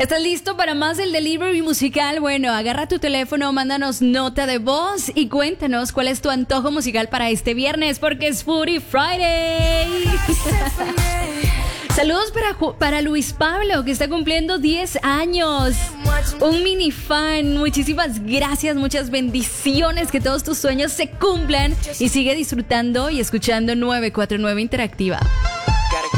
¿Estás listo para más del delivery musical? Bueno, agarra tu teléfono, mándanos nota de voz y cuéntanos cuál es tu antojo musical para este viernes, porque es Foodie Friday. Saludos para Luis Pablo, que está cumpliendo 10 años. Un mini fan. Muchísimas gracias, muchas bendiciones. Que todos tus sueños se cumplan. Y sigue disfrutando y escuchando 949 Interactiva.